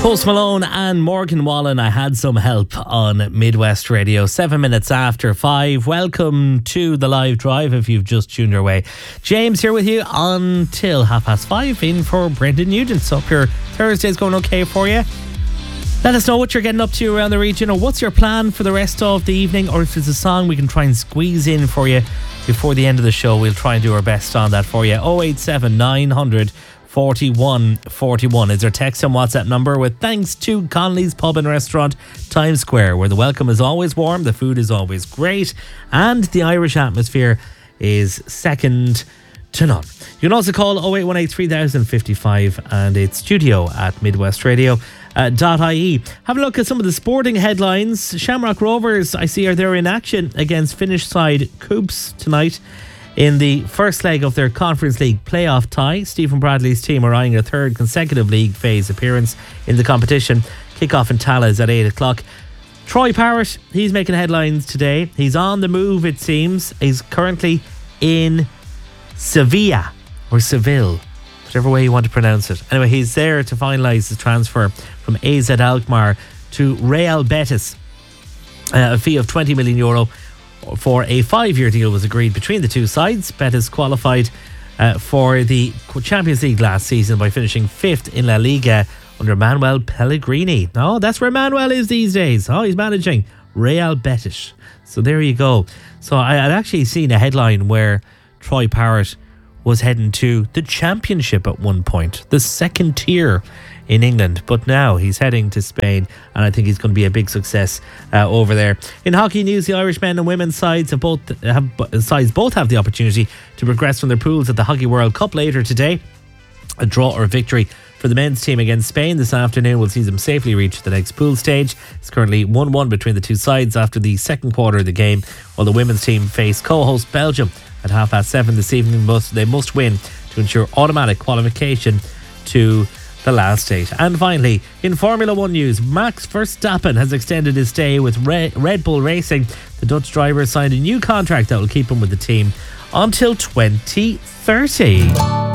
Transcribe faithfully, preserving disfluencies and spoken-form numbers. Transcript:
Post Malone and Morgan Wallen, I Had Some Help on Midwest Radio. Seven minutes after five. Welcome to the live drive if you've just tuned your way. James here with you until half past five in for Brendan Nugent. So hope your Thursday's going okay for you. Let us know what you're getting up to around the region, or what's your plan for the rest of the evening, or if there's a song we can try and squeeze in for you before the end of the show. We'll try and do our best on that for you. oh eight seven nine hundred forty-one forty-one is our text and WhatsApp number, with thanks to Connolly's Pub and Restaurant, Times Square, where the welcome is always warm, the food is always great, and the Irish atmosphere is second to none. You can also call oh eight one eight three thousand fifty-five, and it's studio at midwestradio dot I E. Have a look at some of the sporting headlines. Shamrock Rovers, I see, are there in action against Finnish side Coops tonight in the first leg of their Conference League playoff tie. Stephen Bradley's team are eyeing a third consecutive league phase appearance in the competition. Kick-off in Tallaght is at eight o'clock. Troy Parrott, he's making headlines today. He's on the move, it seems. He's currently in Sevilla, or Seville, whichever way you want to pronounce it. Anyway, he's there to finalise his transfer from A Z Alkmaar to Real Betis. Uh, a fee of twenty million euro for a five-year deal was agreed between the two sides. Betis qualified uh, for the Champions League last season by finishing fifth in La Liga under Manuel Pellegrini. Oh, that's where Manuel is these days. Oh, he's managing Real Betis. So there you go. So I had actually seen a headline where Troy Parrott was heading to the Championship at one point, the second tier in England, but now he's heading to Spain, and I think he's going to be a big success uh, over there. In hockey news, the Irish men and women's sides have both have sides both have the opportunity to progress from their pools at the Hockey World Cup later today. A draw or a victory for the men's team against Spain this afternoon will see them safely reach the next pool stage. It's currently one one between the two sides after the second quarter of the game, while the women's team face co-host Belgium at half past seven this evening. Must they must win to ensure automatic qualification to the last stage. And finally, in Formula One news, Max Verstappen has extended his stay with Red, Red Bull Racing. The Dutch driver signed a new contract that will keep him with the team until twenty thirty.